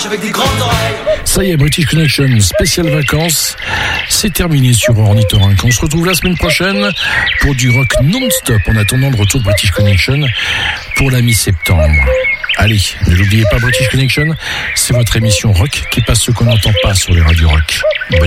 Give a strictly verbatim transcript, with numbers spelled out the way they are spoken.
singe avec des grandes oreilles. Ça y est, British Connection, spécial vacances, c'est terminé sur Ornithorynque. On se retrouve la semaine prochaine pour du rock non-stop en attendant le retour de British Connection pour la mi-septembre. Allez, ne l'oubliez pas, British Connection, c'est votre émission rock qui passe ce qu'on n'entend pas sur les radios rock.